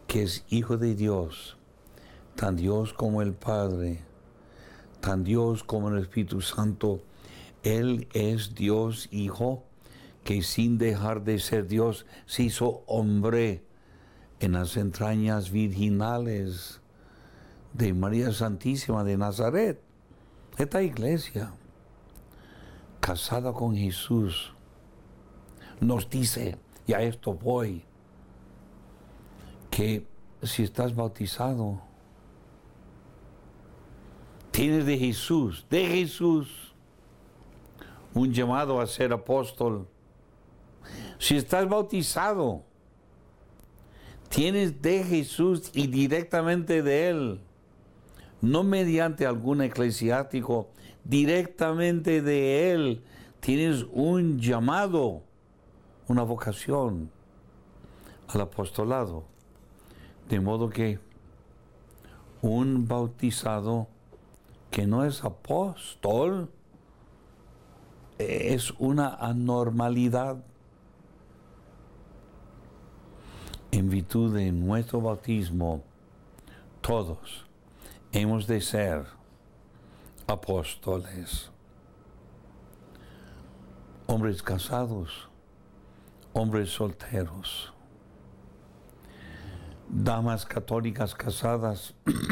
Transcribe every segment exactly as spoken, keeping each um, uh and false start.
que es Hijo de Dios, tan Dios como el Padre, tan Dios como el Espíritu Santo. Él es Dios Hijo, que sin dejar de ser Dios se hizo hombre en las entrañas virginales de María Santísima de Nazaret. Esta iglesia, casada con Jesús, nos dice, y a esto voy, que si estás bautizado, tienes de Jesús, de Jesús, un llamado a ser apóstol. Si estás bautizado, tienes de Jesús y directamente de Él, no mediante algún eclesiástico, directamente de Él, tienes un llamado, una vocación al apostolado. De modo que un bautizado que no es apóstol es una anormalidad. En virtud de nuestro bautismo, todos hemos de ser apóstoles. Hombres casados, hombres solteros, damas católicas casadas,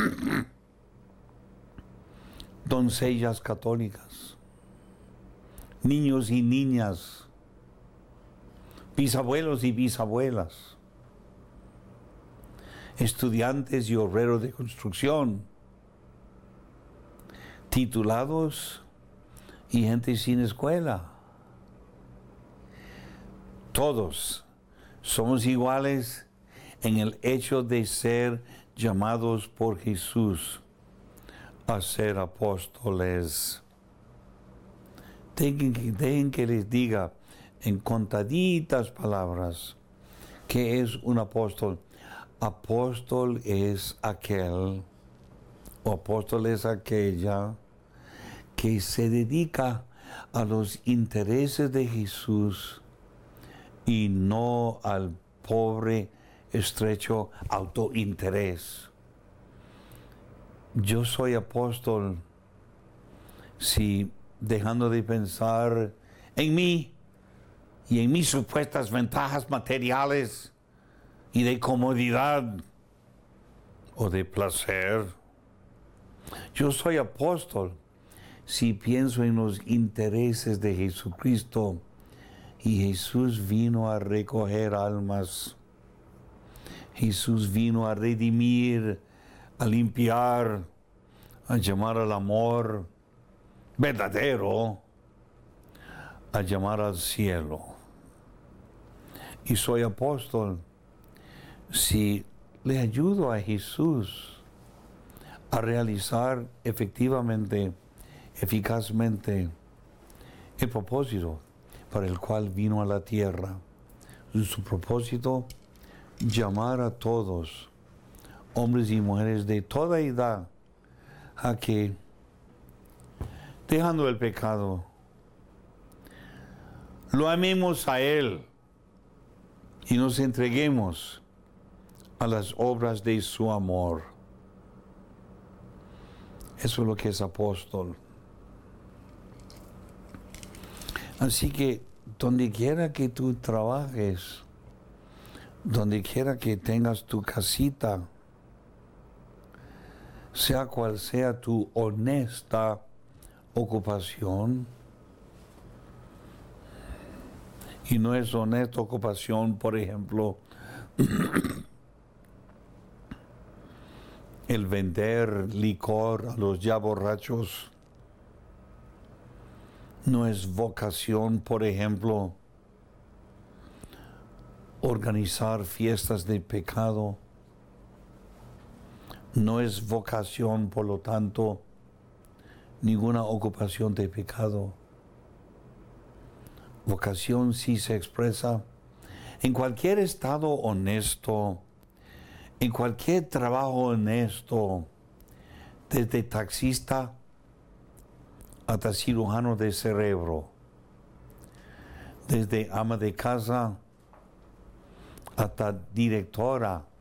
doncellas católicas, niños y niñas, bisabuelos y bisabuelas, estudiantes y obreros de construcción, titulados y gente sin escuela. Todos somos iguales en el hecho de ser llamados por Jesús a ser apóstoles. Dejen que, dejen que les diga en contaditas palabras qué es un apóstol. Apóstol es aquel, o apóstol es aquella que se dedica a los intereses de Jesús y no al pobre, estrecho autointerés. Yo soy apóstol si, dejando de pensar en mí y en mis supuestas ventajas materiales y de comodidad o de placer, yo soy apóstol si pienso en los intereses de Jesucristo, y Jesús vino a recoger almas. Jesús vino a redimir, a limpiar, a llamar al amor verdadero, a llamar al cielo. Y soy apóstol si le ayudo a Jesús a realizar efectivamente, eficazmente el propósito para el cual vino a la tierra. Su propósito, llamar a todos, hombres y mujeres de toda edad, a que, dejando el pecado, lo amemos a Él y nos entreguemos a las obras de su amor. Eso es lo que es apóstol. Así que donde quiera que tú trabajes, donde quiera que tengas tu casita, sea cual sea tu honesta ocupación, y no es honesta ocupación, por ejemplo, el vender licor a los ya borrachos. No es vocación, por ejemplo, organizar fiestas de pecado. No es vocación, por lo tanto, ninguna ocupación de pecado. Vocación sí se expresa en cualquier estado honesto, en cualquier trabajo honesto, desde taxista hasta cirujano de cerebro, desde ama de casa hasta directora